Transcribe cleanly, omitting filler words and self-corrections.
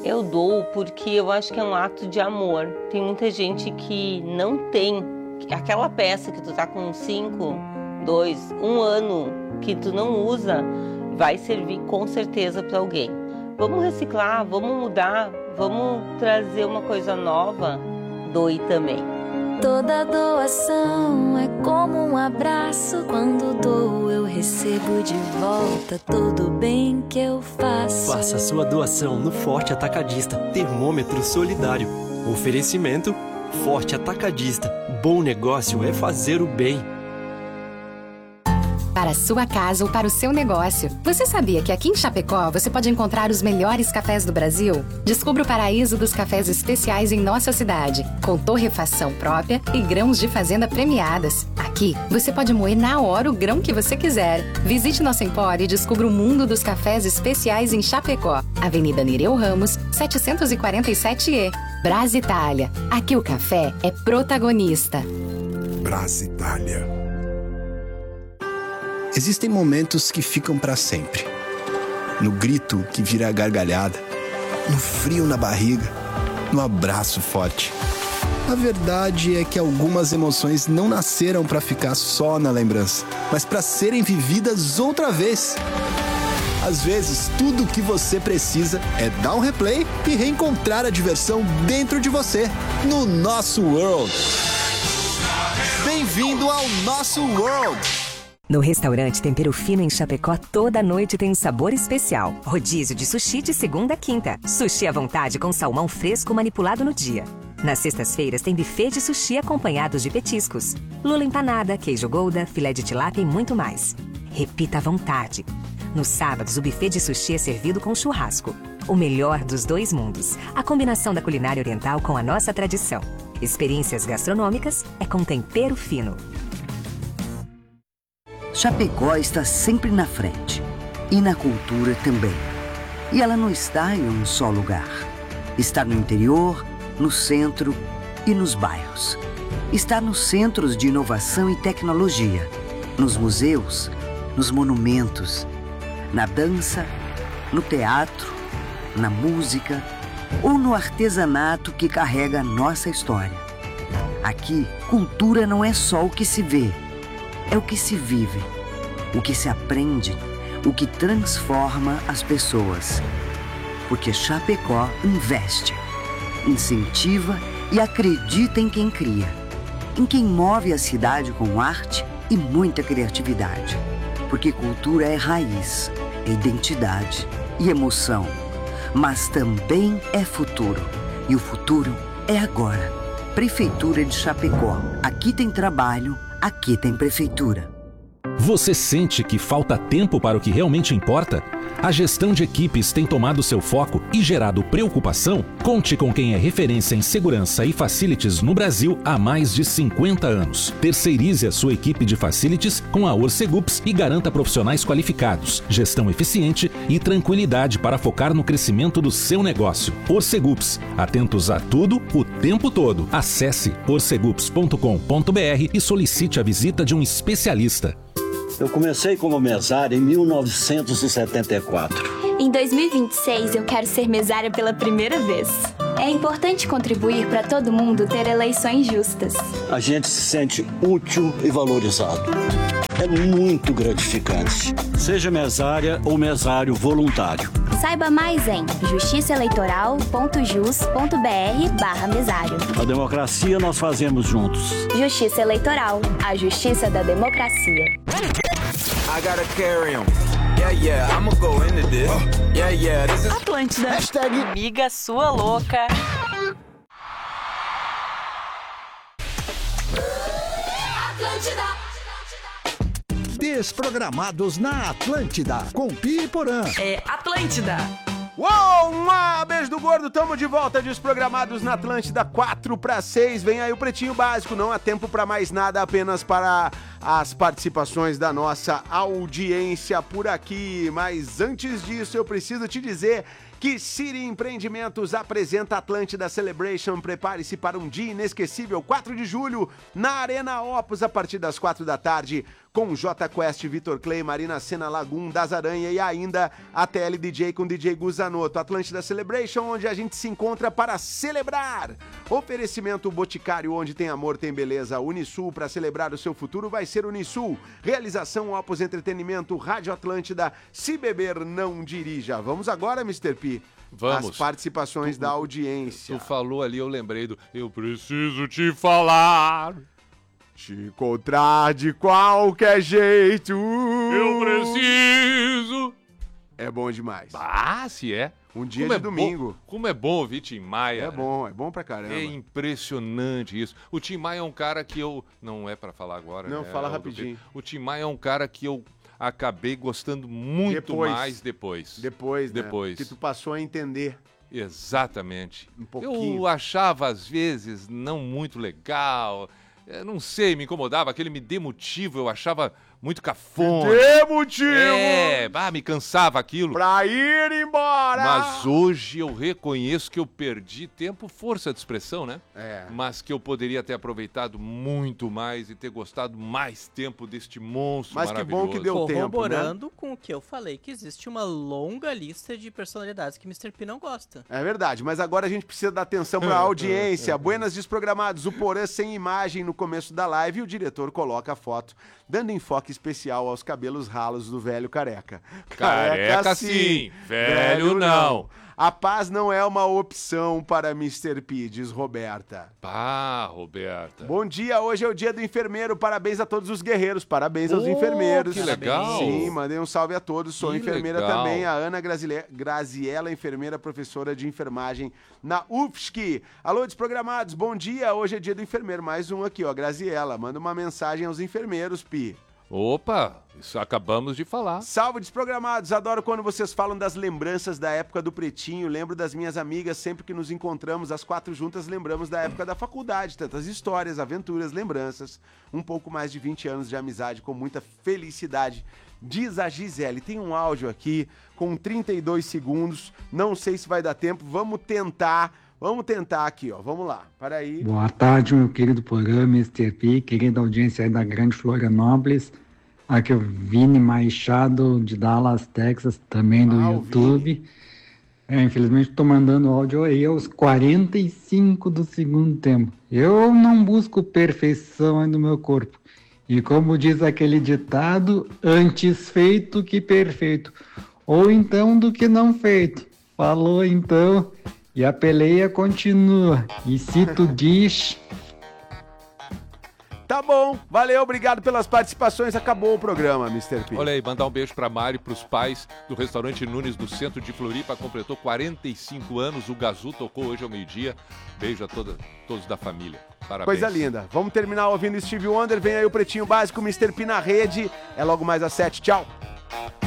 Eu dou porque eu acho que é um ato de amor. Tem muita gente que não tem aquela peça que tu tá com 5, 2, 1 ano que tu não usa, vai servir com certeza para alguém. Vamos reciclar, vamos mudar, vamos trazer uma coisa nova. Doe também. Toda doação é como um abraço. Quando dou, eu recebo de volta todo o bem que eu faço. Faça sua doação no Forte Atacadista Termômetro Solidário. Oferecimento Forte Atacadista. Bom negócio é fazer o bem. Para a sua casa ou para o seu negócio. Você sabia que aqui em Chapecó você pode encontrar os melhores cafés do Brasil? Descubra o paraíso dos cafés especiais em nossa cidade, com torrefação própria e grãos de fazenda premiadas. Aqui você pode moer na hora o grão que você quiser. Visite nosso empório e descubra o mundo dos cafés especiais em Chapecó. Avenida Nereu Ramos, 747E. Brasitália. Aqui o café é protagonista. Brasitália. Existem momentos que ficam para sempre. No grito que vira gargalhada, no frio na barriga, no abraço forte. A verdade é que algumas emoções não nasceram para ficar só na lembrança, mas para serem vividas outra vez. Às vezes, tudo o que você precisa é dar um replay e reencontrar a diversão dentro de você, no nosso World. Bem-vindo ao nosso World! No restaurante Tempero Fino em Chapecó, toda noite tem um sabor especial. Rodízio de sushi de segunda a quinta. Sushi à vontade com salmão fresco manipulado no dia. Nas sextas-feiras tem buffet de sushi acompanhados de petiscos. Lula empanada, queijo gouda, filé de tilápia e muito mais. Repita à vontade. Nos sábados, o buffet de sushi é servido com churrasco. O melhor dos dois mundos. A combinação da culinária oriental com a nossa tradição. Experiências gastronômicas é com Tempero Fino. Chapecó está sempre na frente. E na cultura também. E ela não está em um só lugar. Está no interior, no centro e nos bairros. Está nos centros de inovação e tecnologia. Nos museus, nos monumentos, na dança, no teatro, na música ou no artesanato que carrega a nossa história. Aqui, cultura não é só o que se vê. É o que se vive, o que se aprende, o que transforma as pessoas. Porque Chapecó investe, incentiva e acredita em quem cria. Em quem move a cidade com arte e muita criatividade. Porque cultura é raiz, é identidade e emoção. Mas também é futuro. E o futuro é agora. Prefeitura de Chapecó. Aqui tem trabalho. Aqui tem prefeitura. Você sente que falta tempo para o que realmente importa? A gestão de equipes tem tomado seu foco e gerado preocupação? Conte com quem é referência em segurança e facilities no Brasil há mais de 50 anos. Terceirize a sua equipe de facilities com a Orcegups e garanta profissionais qualificados, gestão eficiente e tranquilidade para focar no crescimento do seu negócio. Orcegups, atentos a tudo, o tempo todo. Acesse orcegups.com.br e solicite a visita de um especialista. Eu comecei como mesário em 1974. Em 2026, eu quero ser mesária pela primeira vez. É importante contribuir para todo mundo ter eleições justas. A gente se sente útil e valorizado. É muito gratificante. Seja mesária ou mesário voluntário. Saiba mais em justiçaeleitoral.jus.br/mesário. A democracia nós fazemos juntos. Justiça Eleitoral, a justiça da democracia. I gotta carry 'em. Yeah, I'ma go into this. Yeah, this is Atlântida. Hashtag amiga sua louca. Atlântida. Desprogramados na Atlântida, com Pi e Porã. É Atlântida. Uou, beijo do gordo, tamo de volta, Desprogramados na Atlântida, 4/6, vem aí o Pretinho Básico, não há tempo pra mais nada, apenas para as participações da nossa audiência por aqui, mas antes disso eu preciso te dizer que City Empreendimentos apresenta Atlântida Celebration. Prepare-se para um dia inesquecível, 4 de julho, na Arena Opus, a partir das 4 da tarde, com J Quest, Vitor Clay, Marina Sena, Lagum, Das Aranha e ainda a TL DJ com DJ Guzanoto. Atlântida Celebration, onde a gente se encontra para celebrar. Oferecimento Boticário, onde tem amor, tem beleza. Unisul, para celebrar o seu futuro vai ser Unisul. Realização Opus Entretenimento, Rádio Atlântida. Se beber, não dirija. Vamos agora, Mr. P. Vamos. As participações da audiência. Tu falou ali, eu lembrei do Eu preciso te falar. Te encontrar de qualquer jeito. Eu preciso. É bom demais. Ah, se é. Um dia de domingo. Como é bom ouvir Tim Maia. É bom pra caramba. É impressionante isso. O Tim Maia é um cara que eu... Não é pra falar agora. Não, né? fala rapidinho. O Tim Maia é um cara que eu acabei gostando muito mais depois. Depois. Que tu passou a entender. Exatamente. Um pouquinho. Eu achava, às vezes, não muito legal. Eu não sei, me incomodava. Aquele Me Dê Motivo, eu achava muito cafona. Me dê motivo! Me cansava aquilo. Pra ir embora! Mas hoje eu reconheço que eu perdi tempo, força de expressão, né? Mas que eu poderia ter aproveitado muito mais e ter gostado mais tempo deste monstro maravilhoso. Mas que bom que deu tempo, né? Corroborando com o que eu falei, que existe uma longa lista de personalidades que Mr. P não gosta. É verdade, mas agora a gente precisa dar atenção pra audiência. Buenas Desprogramados, o Porã sem imagem no começo da live e o diretor coloca a foto, dando enfoque especial aos cabelos ralos do velho careca. Careca sim, velho não. A paz não é uma opção para Mr. P, diz Roberta. Roberta. Bom dia, hoje é o dia do enfermeiro, parabéns a todos os guerreiros, parabéns aos enfermeiros. Que legal. Sim, mandei um salve a todos, sou que enfermeira legal. também, a Ana Graziella, enfermeira, professora de enfermagem na UFSC. Alô, Desprogramados, bom dia, hoje é dia do enfermeiro, mais um aqui, ó, Graziella, manda uma mensagem aos enfermeiros, Pi. Opa, isso acabamos de falar. Salve, Desprogramados, adoro quando vocês falam das lembranças da época do Pretinho, lembro das minhas amigas, sempre que nos encontramos, as 4 juntas, lembramos da época da faculdade, tantas histórias, aventuras, lembranças, um pouco mais de 20 anos de amizade com muita felicidade, diz a Gisele. Tem um áudio aqui com 32 segundos, não sei se vai dar tempo, vamos tentar aqui, ó, vamos lá, para aí. Boa tarde, meu querido Porã, Mr. P, querida audiência aí da Grande Florianópolis. Aqui é o Vini Machado, de Dallas, Texas, também do YouTube. Infelizmente estou mandando áudio aí aos 45 do segundo tempo. Eu não busco perfeição aí no meu corpo. E como diz aquele ditado, antes feito que perfeito. Ou então do que não feito. Falou então... E a peleia continua. E se tu diz... Tá bom, valeu, obrigado pelas participações, acabou o programa, Mr. P. Olha aí, mandar um beijo pra Mari e pros pais do restaurante Nunes do centro de Floripa, completou 45 anos, o Gazu tocou hoje ao meio-dia, beijo a todos da família, parabéns. Coisa linda, vamos terminar ouvindo Stevie Wonder, vem aí o Pretinho Básico, Mr. P na rede, é logo mais às 7, tchau.